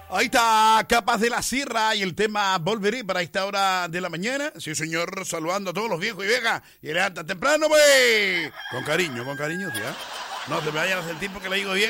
Ahí está Capas de la Sierra y el tema Volveré para esta hora de la mañana. Sí, señor, saludando a todos los viejos y viejas. Y levanta temprano, pues. Con cariño, ¿sí? No te me vayas a hacer tiempo que le digo bien.